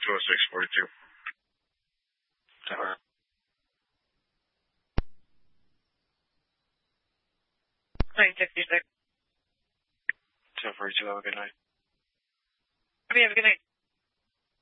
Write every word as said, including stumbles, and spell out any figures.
two oh six forty-two. Tower. nine fifty-six. two forty-two, have a good night. Okay, have a good night.